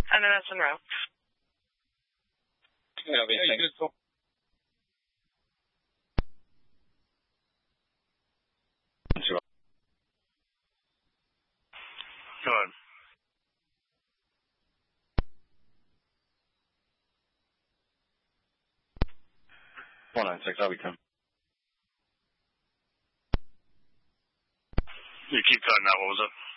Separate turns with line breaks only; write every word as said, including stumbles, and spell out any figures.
And then that's in row.
Yeah, yeah, you good, cool. Sure. Go ahead. one nine six, I'll be ten. You keep cutting out, what was it?